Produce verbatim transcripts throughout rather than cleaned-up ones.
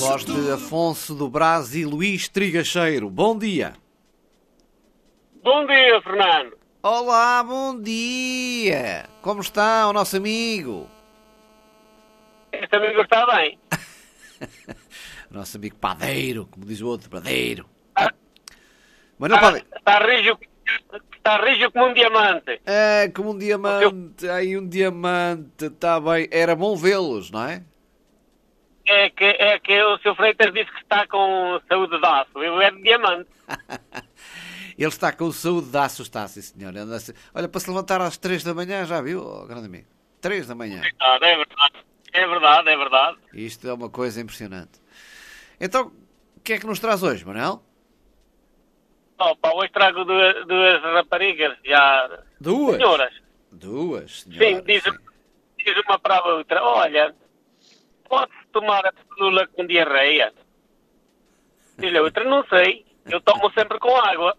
Voz de Afonso do Brás e Luís Trigacheiro. Bom dia. Bom dia, Fernando. Olá, bom dia. Como está o nosso amigo? Este amigo está bem. Nosso amigo padeiro, como diz o outro, padeiro. Ah. Mas não Está, pode... está, rijo, está rijo como um diamante. É, como um diamante. Aí um diamante, está bem. Era bom vê-los, não é? É que, é que o seu Freitas disse que está com saúde de aço. Ele é de diamante. Ele está com saúde de aço, está, sim, senhor. Anda assim. Olha, para se levantar às três da manhã, já viu, oh, grande amigo? três da manhã. É verdade, é verdade, é verdade. Isto é uma coisa impressionante. Então, o que é que nos traz hoje, Manuel? Opa, hoje trago duas, duas raparigas, já... Duas? Senhoras. Duas, senhoras. Sim, diz, sim. diz uma para a outra. Olha, pode-se tomar a pílula com diarreia? Diz a outra, não sei. Eu tomo sempre com água.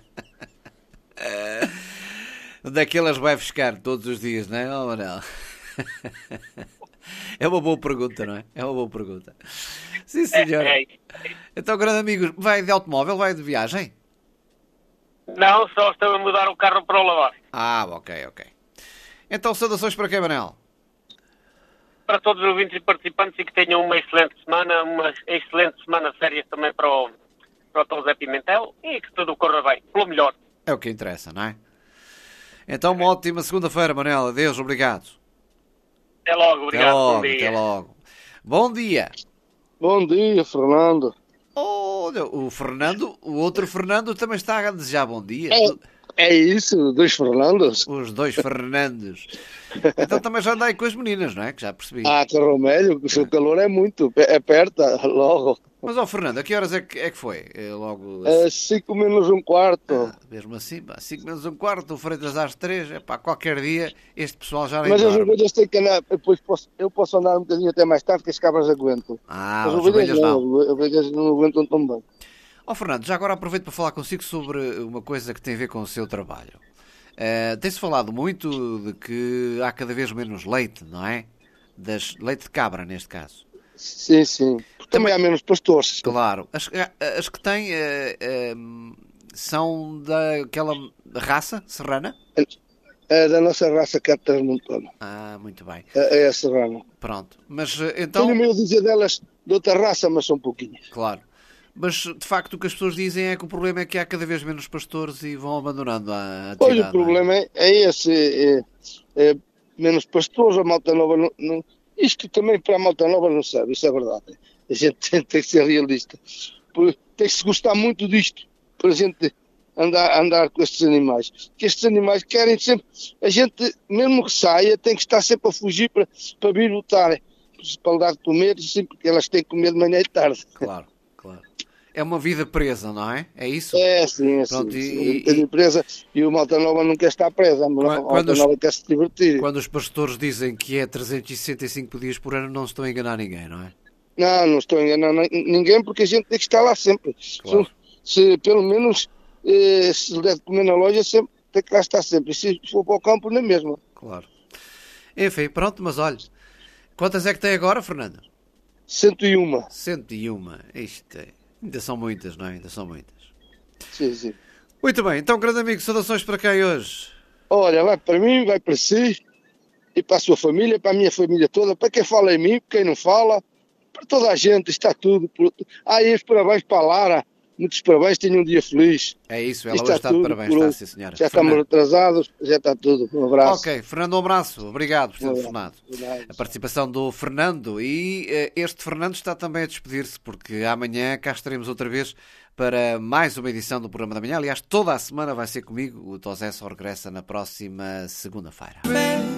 Onde é que elas vai buscar todos os dias, não é, oh, Manuel? É uma boa pergunta, não é? É uma boa pergunta. Sim, senhor. É, é. Então, grande amigo, vai de automóvel, vai de viagem? Não, só estou a mudar o carro para o lavar. Ah, ok, ok. Então, saudações para quem, Manuel? Para todos os ouvintes e participantes e que tenham uma excelente semana, uma excelente semana de férias também para o, para o Tom Zé Pimentel e que tudo corra bem, pelo melhor. É o que interessa, não é? Então, uma ótima segunda-feira, Manuel. Adeus, obrigado. Até logo, obrigado. Até logo, Bom dia. até logo. Bom dia. Bom dia, Fernando. Olha, o Fernando, o outro Fernando também está a desejar bom dia. É, é isso, dois Fernandos. Os dois Fernandos. Então também já andai com as meninas, não é? Que já percebi. Ah, Carromelho, o seu calor é muito, aperta logo. Mas, ó Fernando, a que horas é que, é que foi? É logo É cinco menos um quarto. Ah, mesmo assim, pá, cinco menos um quarto, o Freitas às três, é pá, qualquer dia este pessoal já nem Mas as dorme. ovelhas têm que andar, depois posso, eu posso andar um bocadinho até mais tarde que as cabras aguentam. Ah, as as ovelhas, ovelhas não. não, as ovelhas não aguentam tão bem. Ó Fernando, já agora aproveito para falar consigo sobre uma coisa que tem a ver com o seu trabalho. Uh, tem-se falado muito de que há cada vez menos leite, não é? Das, leite de cabra, neste caso. Sim, sim. Também há menos pastores. Claro. As, as que têm uh, uh, são daquela raça serrana? É da nossa raça que é transmontana. Ah, muito bem. É, é a serrana. Pronto. Mas uh, então... Tenho medo de dizer delas de outra raça, mas são pouquinhas. Claro. Mas, de facto, o que as pessoas dizem é que o problema é que há cada vez menos pastores e vão abandonando a atividade. Pois, o problema é, é esse. É, é menos pastores, a malta nova não, não... Isto também para a malta nova não serve, isso é verdade. A gente tem, tem que ser realista. Tem que se gostar muito disto, para a gente andar, andar com estes animais. Que estes animais querem sempre... A gente, mesmo que saia, tem que estar sempre a fugir para, para vir lutar. Para dar de comer, sim, porque elas têm que comer de manhã e tarde. Claro, claro. É uma vida presa, não é? É isso? É, sim, é Pronto, sim. E, sim. e, presa, e o malta nova não quer estar presa, a malta quando os, nova quer se divertir. Quando os pastores dizem que é trezentos e sessenta e cinco dias por ano, não estão a enganar ninguém, não é? Não, não estou a enganar ninguém, porque a gente tem que estar lá sempre. Claro. Se, se pelo menos eh, se deve comer na loja, sempre, tem que lá estar sempre. E se for para o campo, na mesma. Claro. Enfim, pronto, mas olha, quantas é que tem agora, Fernando? cento e um. cento e um. Isto é... Ainda são muitas, não é? Ainda são muitas. Sim, sim. Muito bem. Então, grande amigo, saudações para quem hoje? Olha, vai para mim, vai para si, e para a sua família, para a minha família toda, para quem fala em mim, para quem não fala, para toda a gente, está tudo. Ah, e os parabéns para a Lara. Muitos parabéns, tenha um dia feliz. É isso, ela está hoje está de tudo parabéns, por... está, sim, senhora. Já Fernando. estamos atrasados, já está tudo. Um abraço. Ok, Fernando, um abraço. Obrigado por ter Um telefonado. abraço. A participação do Fernando. E uh, este Fernando está também a despedir-se, porque amanhã cá estaremos outra vez para mais uma edição do programa da manhã. Aliás, toda a semana vai ser comigo. O Tosé só regressa na próxima segunda-feira.